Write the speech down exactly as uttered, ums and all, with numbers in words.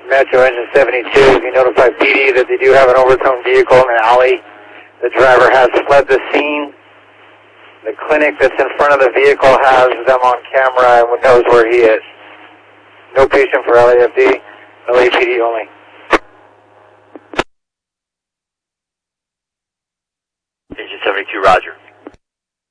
Metro Engine seventy-two, you notify P D that they do have an overturned vehicle in an alley. The driver has fled the scene. The clinic that's in front of the vehicle has them on camera and knows where he is. No patient for L A F D, L A P D only. Engine seventy-two, roger.